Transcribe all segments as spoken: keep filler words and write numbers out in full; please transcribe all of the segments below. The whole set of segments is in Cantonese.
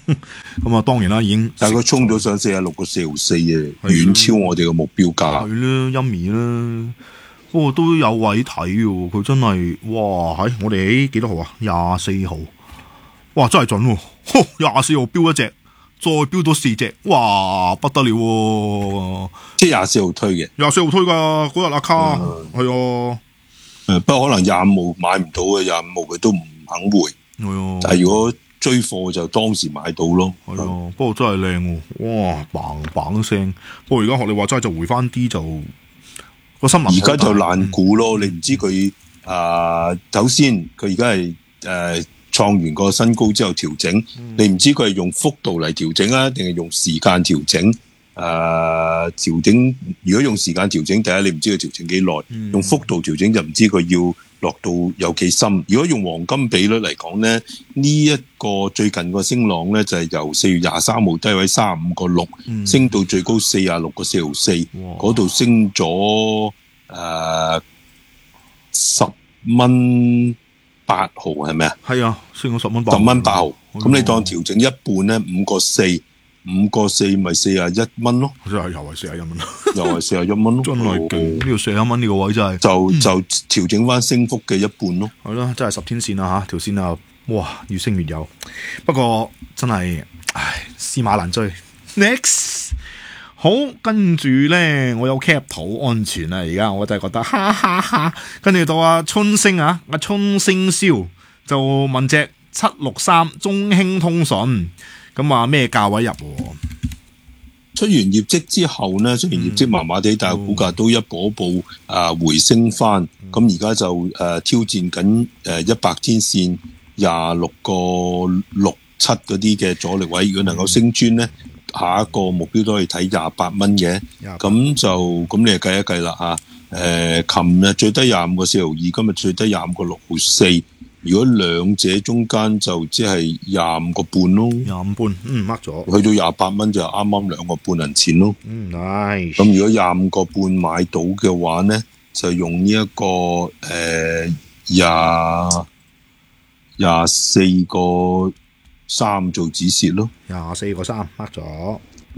咁啊，當然啦，已經但係佢衝咗上四十六個四毫四嘅，遠超我哋嘅目標價。 係啦，陰兒啦。不過都有位睇喎，佢真係哇喺我哋喺幾多號啊？廿四號，哇真係準喎！廿四號標一隻，再標到四隻，哇不得了喎！ 即係廿四號推嘅， 廿四號推㗎嗰日阿卡係啊， 誒不過可能廿五號買唔到嘅，廿五號佢都唔肯回。 係啊， 但係如果追貨就當時買到咯。 係啊，不過真係靚喎，哇嘭嘭聲！不過而家學你話齋就回翻啲就。而家就難估咯，嗯、你唔知佢啊、呃，首先佢而家係誒創完個新高之後調整，嗯、你唔知佢係用幅度嚟調整啊，定係用時間調整？誒、呃、調整，如果用時間調整，第一你唔知佢調整幾耐；嗯、用幅度調整就唔知佢要落到有幾深。如果用黃金比率嚟講咧，呢、這、一個最近個升浪咧就係、是、由四月廿三號低位三十五個六，升到最高四十六個四毫四，嗰度升咗誒十蚊八毫係咪啊？ 係啊，升咗十蚊八， 十蚊八毫。咁你當調整一半咧，五個四，五個四咪四廿一蚊咯。 真係又係四廿一蚊， 又係四廿一蚊咯。 真係勁，呢個四廿蚊呢個位真係就就調整翻升幅嘅一半咯。 係咯，真係十天線啊嚇，條線啊，哇，越升越有。不過真係，唉，司馬難追。Next， 好，跟住咧，我有 cap 圖安全啊，而家我真係覺得，哈哈哈。跟住到阿春星啊，阿春星燒就問隻七六三中興通訊，咁話咩價位入？ 出完業績之後咧，雖然業績麻麻地，嗯、但係股價都一步一步啊回升翻。咁而家就誒、呃、挑戰緊誒一百天線廿六個六七嗰啲嘅阻力位，如果能夠升穿咧，下一個目標都可以睇廿八蚊嘅。咁就咁你就計一計啦嚇。誒，琴日最低廿五個四毫二，今日最低廿五個六毫四。如果兩者中間就即係廿五個半咯， 廿五半，嗯，mark 咗， 去到廿八蚊就啱啱兩個半銀錢咯。 嗯 nice。咁如果廿五個半買到嘅話咧，就用呢、這、一個誒廿廿四個三做止蝕咯。 廿四個三 mark 咗，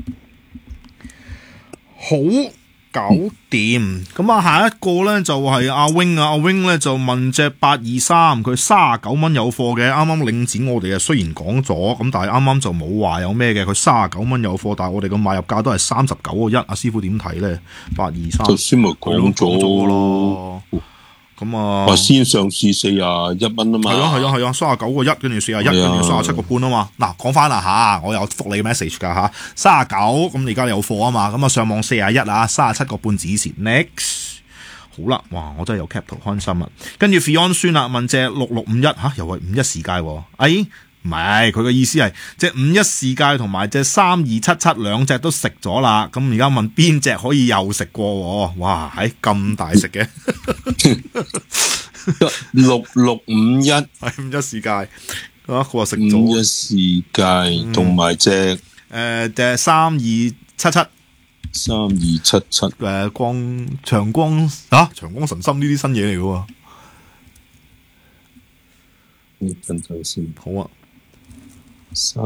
好。搞掂咁啊！下一個咧就係、是、阿 wing 啊，阿 wing 咧就問隻八二三，佢三十九蚊有貨嘅，啱啱領展我哋啊雖然講咗，咁但係啱啱就冇話有咩嘅，佢三十九蚊有貨，但係我哋個買入價都係三十九個一，阿師傅點睇咧？八二三頭先咪講咗咯。 咁啊， 話先上市四廿一蚊啊嘛， 係啊係啊係啊，三十九個一，跟住四廿一，跟住三十七個半啊嘛。嗱，講翻啦吓，我有覆你 message 噶吓，三十九，咁而家有貨啊嘛，咁啊上網四廿一啊，三十七個半止蝕 next。好啦，哇，我真係有 cap 圖開心啊。跟住 Fion 孫啦，問隻六六五一吓，又係五一時界，哎。唔係，佢嘅意思係隻五一世界同埋隻三二七七兩隻都食咗啦，咁而家問邊隻可以又食過？哇，係咁大食嘅， 六六五一係五一世界，啊佢話食咗五一世界同埋隻誒隻三二七七三二七七誒光長光啊長光神心呢啲新嘢嚟嘅喎， 你等陣先， 好啊。 三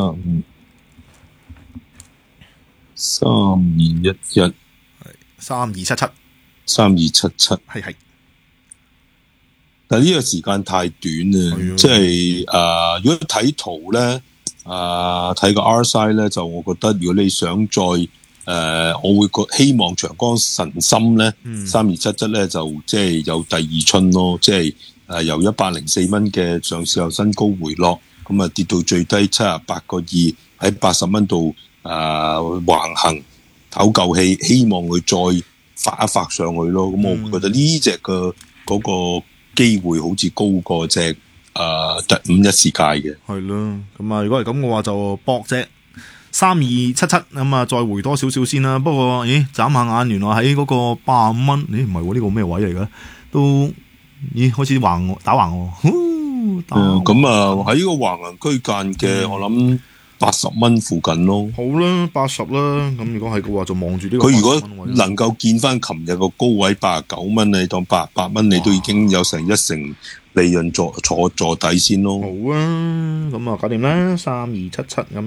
三二一一，係三二七七， 三二七七， 係係。 但係呢個時間太短啦，即係誒，如果睇圖咧，誒、呃、睇個 R S I 咧，就我覺得如果你想再誒、呃，我會覺希望長江神心咧，三二七七咧就即係有第二春咯，即係誒由一百零四蚊嘅上市後新高回落。咁啊跌到最低七十八個二，喺八十蚊度誒橫行唞夠氣，希望佢再發一發上去咯。咁、嗯、我覺得呢隻嘅嗰個機會好似高過隻誒五一世界嘅。 係咯，咁啊如果係咁嘅話就搏隻三二七七咁啊，再回多少少先啦。不過咦眨下眼，原來喺嗰個八十五蚊，咦唔係喎，呢個咩位嚟嘅？都咦開始橫打橫喎。 誒，咁啊喺個橫行區間嘅，我諗八十蚊附近咯。 好啦，八十啦。咁如果係嘅話，就望住呢個。 佢如果能夠見翻琴日個高位八十九蚊，你當八八蚊，你都已經有成一成利潤坐坐坐底先咯。 好啊，咁啊搞掂啦，三二七七咁。